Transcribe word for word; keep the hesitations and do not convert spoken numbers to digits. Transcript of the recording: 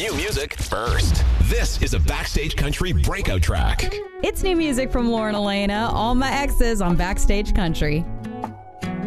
new music first. This is a Backstage Country breakout track. It's new music from Lauren Elena, All My Exes on Backstage Country.